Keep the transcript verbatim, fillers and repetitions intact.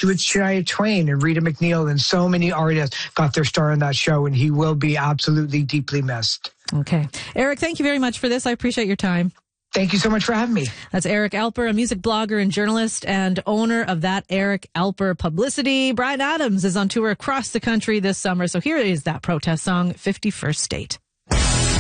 with Shania Twain and Rita McNeil, and so many artists got their start on that show, and he will be absolutely deeply missed. Okay. Eric, thank you very much for this. I appreciate your time. Thank you so much for having me. That's Eric Alper, a music blogger and journalist and owner of That Eric Alper Publicity. Bryan Adams is on tour across the country this summer. So here is that protest song, fifty-first State.